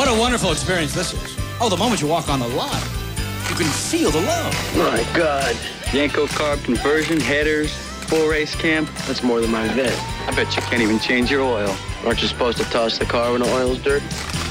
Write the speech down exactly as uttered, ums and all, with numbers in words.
What a wonderful experience this is. Oh, the moment you walk on the lot, you can feel the love. My God. Yanko carb conversion, headers, full race cam. That's more than my vet. I bet you can't even change your oil. Aren't you supposed to toss the car when the oil's dirty?